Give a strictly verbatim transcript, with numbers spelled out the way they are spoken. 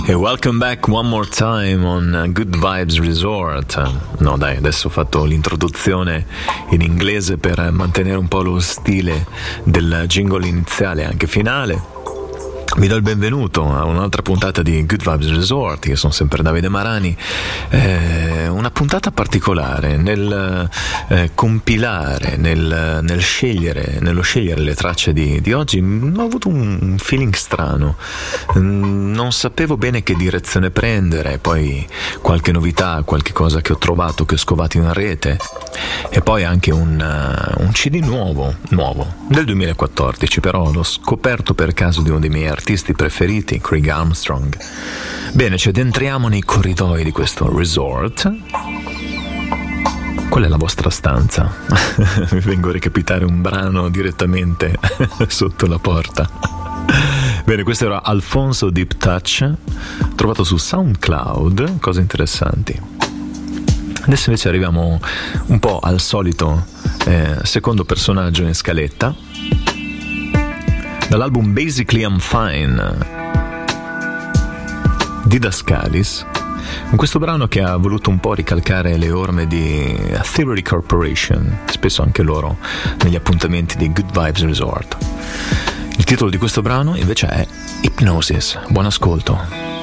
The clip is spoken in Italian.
E welcome back one more time on Good Vibes Resort. No dai, adesso ho fatto l'introduzione in inglese per mantenere un po' lo stile del jingle iniziale, anche finale. Vi do il benvenuto a un'altra puntata di Good Vibes Resort. Io sono sempre Davide Marani. Eh, una puntata particolare nel eh, compilare, nel, nel scegliere, nello scegliere le tracce di, di oggi. Ho avuto un feeling strano. Non sapevo bene che direzione prendere. Poi qualche novità, qualche cosa che ho trovato, che ho scovato in rete, e poi anche un, uh, un C D nuovo, nuovo del duemilaquattordici. Però l'ho scoperto per caso di uno dei miei artisti preferiti, Craig Armstrong. Bene, ci addentriamo nei corridoi di questo resort. Qual è la vostra stanza? Mi vengo a recapitare un brano direttamente sotto la porta. Bene, questo era Alfonso Deep Touch, trovato su SoundCloud, cose interessanti. Adesso invece arriviamo un po' al solito eh, secondo personaggio in scaletta, dall'album Basically I'm Fine di Dascalis, con questo brano che ha voluto un po' ricalcare le orme di Theory Corporation, spesso anche loro negli appuntamenti di Good Vibes Resort. Il titolo di questo brano invece è Hypnosis. Buon ascolto.